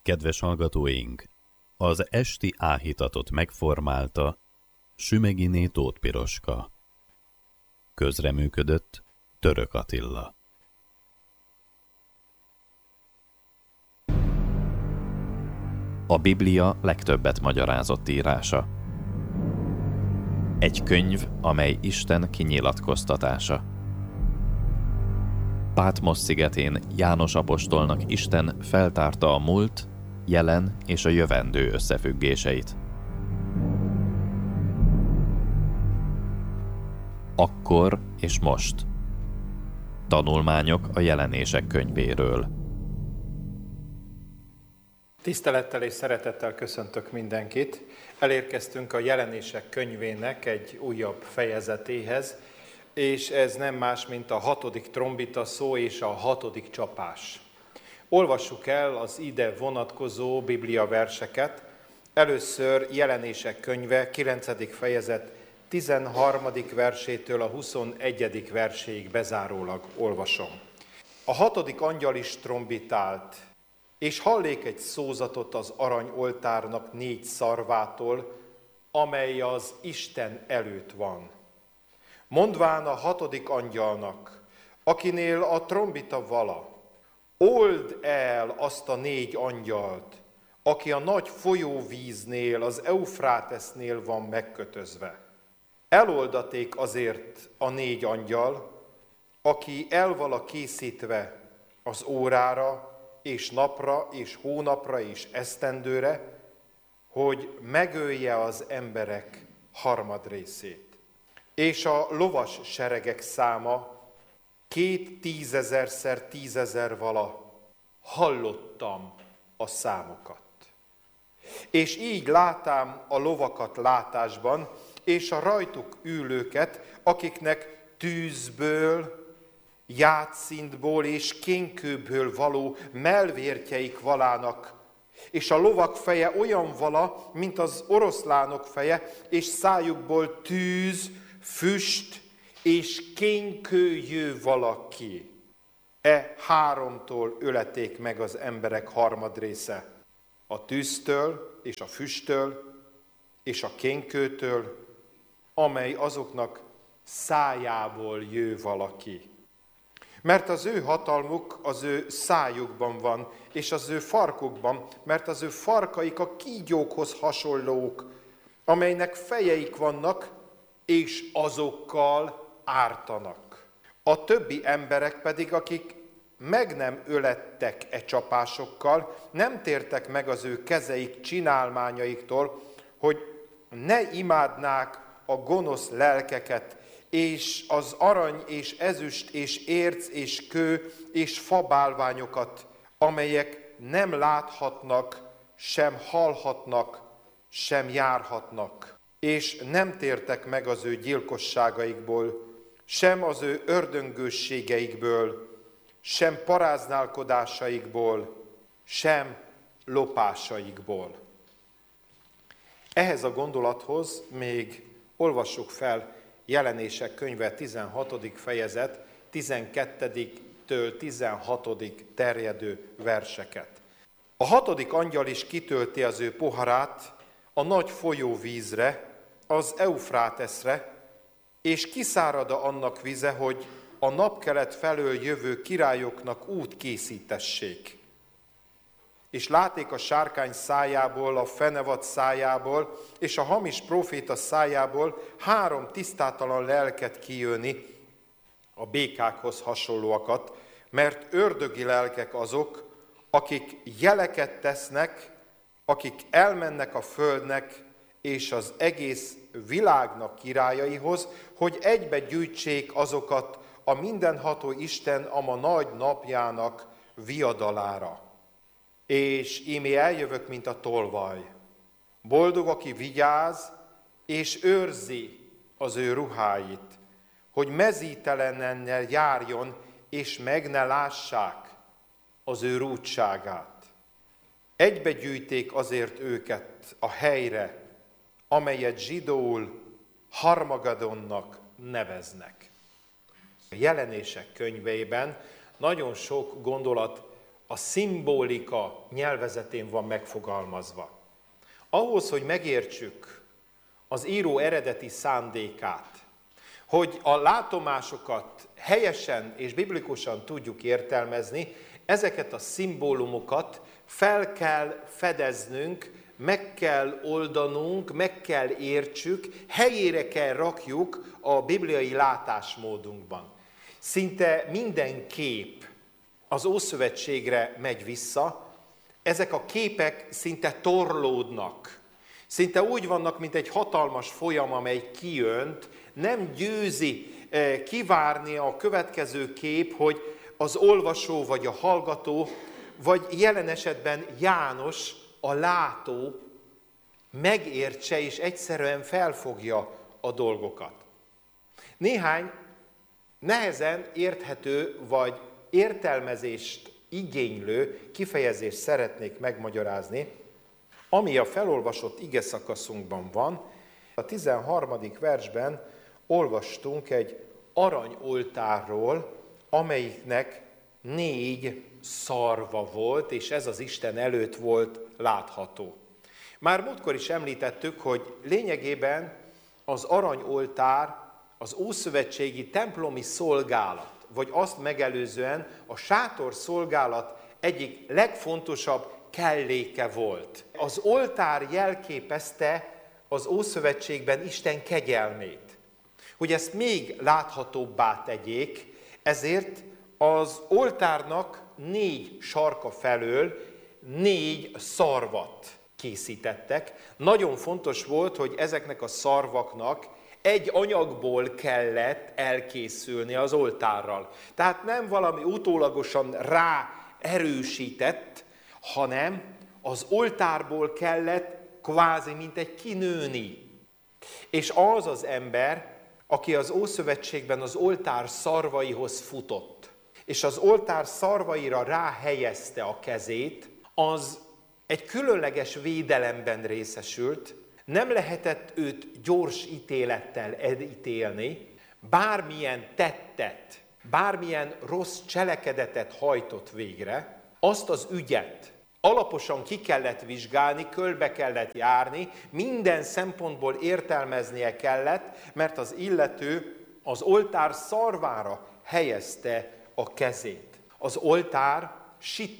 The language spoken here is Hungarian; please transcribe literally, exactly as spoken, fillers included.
Kedves hallgatóink, az esti áhítatot megformálta Sümeghiné Tóth Piroska. Közreműködött Török Attila. A Biblia legtöbbet magyarázott írása. Egy könyv, amely Isten kinyilatkoztatása. Pátmos szigetén János apostolnak Isten feltárta a múlt, jelen és a jövendő összefüggéseit. Akkor és most. Tanulmányok a Jelenések könyvéről. Tisztelettel és szeretettel köszöntök mindenkit. Elérkeztünk a Jelenések könyvének egy újabb fejezetéhez, és ez nem más, mint a hatodik trombita szó és a hatodik csapás. Olvassuk el az ide vonatkozó Biblia verseket. Először Jelenések könyve, kilencedik fejezet, tizenharmadik versétől a huszonegyedik verséig bezárólag olvasom. A hatodik angyal is trombitált, és hallék egy szózatot az aranyoltárnak négy szarvától, amely az Isten előtt van. Mondván a hatodik angyalnak, akinél a trombita vala, old el azt a négy angyalt, aki a nagy folyóvíznél, az Eufrátesznél van megkötözve. Eloldaték azért a négy angyal, aki el vala készítve az órára, és napra, és hónapra, és esztendőre, hogy megölje az emberek harmadrészét. És a lovas seregek száma két tízezerszer tízezer vala, hallottam a számokat. És így látám a lovakat látásban, és a rajtuk ülőket, akiknek tűzből, játszintból és kénkőből való mellvértjeik valának, és a lovak feje olyan vala, mint az oroszlánok feje, és szájukból tűz, füst és kénkő jő vala ki. E háromtól öleték meg az emberek harmadrésze, a tűztől és a füsttől és a kénkőtől, amely azoknak szájából jő valaki. Mert az ő hatalmuk az ő szájukban van, és az ő farkukban, mert az ő farkaik a kígyókhoz hasonlók, amelynek fejeik vannak, és azokkal ártanak. A többi emberek pedig, akik meg nem ölettek e csapásokkal, nem tértek meg az ő kezeik csinálmányaiktól, hogy ne imádnák a gonosz lelkeket, és az arany és ezüst és érc és kő és fabálványokat, amelyek nem láthatnak, sem hallhatnak, sem járhatnak, és nem tértek meg az ő gyilkosságaikból, sem az ő ördöngősségeikből, sem paráználkodásaikból, sem lopásaikból. Ehhez a gondolathoz még olvassuk fel Jelenések könyve tizenhatodik fejezet, tizenkettediktől tizenhatodik terjedő verseket. A hatodik angyal is kitölti az ő poharát a nagy folyóvízre, az Eufráteszre, és kiszárad annak vize, hogy a napkelet felől jövő királyoknak út készítessék. És láték a sárkány szájából, a fenevad szájából, és a hamis próféta szájából három tisztátalan lelket kijönni, a békákhoz hasonlóakat, mert ördögi lelkek azok, akik jeleket tesznek, akik elmennek a földnek és az egész világnak királyaihoz, hogy egybe gyűjtsék azokat a mindenható Isten ama nagy napjának viadalára. És ímé eljövök, mint a tolvaj. Boldog, aki vigyáz, és őrzi az ő ruháit, hogy mezítelennel járjon, és meg ne lássák az ő rúdságát. Egybegyűjték azért őket a helyre, amelyet zsidóul Harmagedonnak neveznek. A Jelenések könyveiben nagyon sok gondolat a szimbolika nyelvezetén van megfogalmazva. Ahhoz, hogy megértsük az író eredeti szándékát, hogy a látomásokat helyesen és biblikusan tudjuk értelmezni, ezeket a szimbólumokat fel kell fedeznünk, meg kell oldanunk, meg kell értsük, helyére kell rakjuk a bibliai látásmódunkban. Szinte minden kép az Ószövetségre megy vissza, ezek a képek szinte torlódnak. Szinte úgy vannak, mint egy hatalmas folyam, amely kijönt, nem győzi kivárni a következő kép, hogy az olvasó vagy a hallgató, vagy jelen esetben János, a látó megértse és egyszerűen felfogja a dolgokat. Néhány nehezen érthető vagy értelmezést igénylő kifejezést szeretnék megmagyarázni, ami a felolvasott igeszakaszunkban van. A tizenharmadik versben olvastunk egy aranyoltárról, amelyiknek négy szarva volt, és ez az Isten előtt volt látható. Már múltkor is említettük, hogy lényegében az aranyoltár az ószövetségi templomi szolgálat, vagy azt megelőzően a sátor szolgálat egyik legfontosabb kelléke volt. Az oltár jelképezte az Ószövetségben Isten kegyelmét. Hogy ezt még láthatóbbá tegyék, ezért az oltárnak négy sarka felől négy szarvat készítettek. Nagyon fontos volt, hogy ezeknek a szarvaknak egy anyagból kellett elkészülni az oltárral. Tehát nem valami utólagosan rá erősített, hanem az oltárból kellett kvázi mint egy kinőni. És az az ember, aki az Ószövetségben az oltár szarvaihoz futott, és az oltár szarvaira ráhelyezte a kezét, az egy különleges védelemben részesült, nem lehetett őt gyors ítélettel elítélni, bármilyen tettet, bármilyen rossz cselekedetet hajtott végre, azt az ügyet alaposan ki kellett vizsgálni, körbe kellett járni, minden szempontból értelmeznie kellett, mert az illető az oltár szarvára helyezte a kezét. Az oltár